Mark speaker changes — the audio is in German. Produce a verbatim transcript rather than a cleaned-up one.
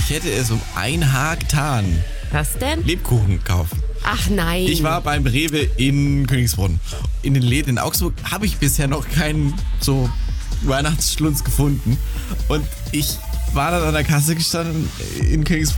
Speaker 1: ich hätte es um ein Haar getan.
Speaker 2: Was denn?
Speaker 1: Lebkuchen kaufen.
Speaker 2: Ach nein.
Speaker 1: Ich war beim Rewe in Königsbrunn. In den Läden in Augsburg habe ich bisher noch keinen so Weihnachtsschlunz gefunden. Und ich war dann an der Kasse gestanden in Königsbrunn